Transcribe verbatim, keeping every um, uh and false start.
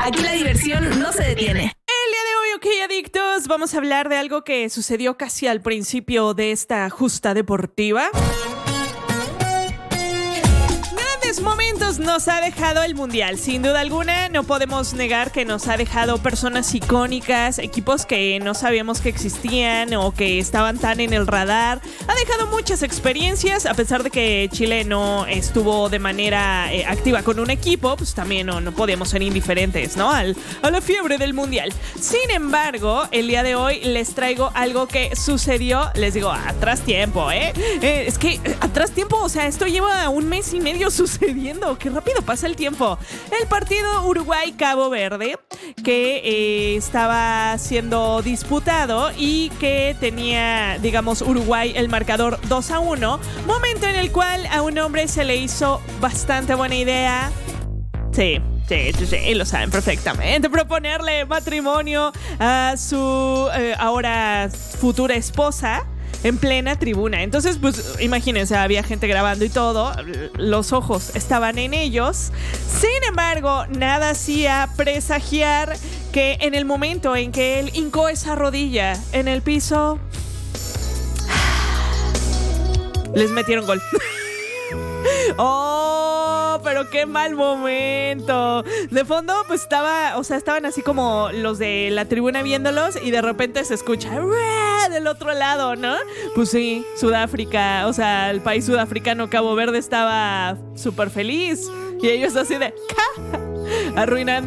Aquí la diversión no se detiene. El día de hoy, ok, adictos, vamos a hablar de algo que sucedió casi al principio de esta justa deportiva. Momentos nos ha dejado el Mundial. Sin duda alguna, no podemos negar que nos ha dejado personas icónicas, equipos que no sabíamos que existían o que estaban tan en el radar. Ha dejado muchas experiencias, a pesar de que Chile no estuvo de manera eh, activa con un equipo, pues también no, no podíamos ser indiferentes, ¿no? Al, a la fiebre del Mundial. Sin embargo, el día de hoy les traigo algo que sucedió, les digo, atrás tiempo, ¿eh? eh es que eh, atrás tiempo, o sea, esto lleva un mes y medio sucediendo. Qué rápido pasa el tiempo. El partido Uruguay-Cabo Verde, que eh, estaba siendo disputado y que tenía, digamos, Uruguay el marcador dos a uno. Momento en el cual a un hombre se le hizo bastante buena idea. Sí. Sí, sí, sí, lo saben perfectamente. Proponerle matrimonio a su eh, ahora futura esposa en plena tribuna. Entonces, pues, imagínense, había gente grabando y todo. Los ojos estaban en ellos. Sin embargo, nada hacía presagiar que en el momento en que él hincó esa rodilla en el piso, les metieron gol. ¡Oh! Pero qué mal momento. De fondo, pues estaba, o sea, estaban así como los de la tribuna viéndolos y de repente se escucha del otro lado, ¿no? Pues sí, Sudáfrica, o sea, el país sudafricano Cabo Verde estaba súper feliz y ellos así de arruinando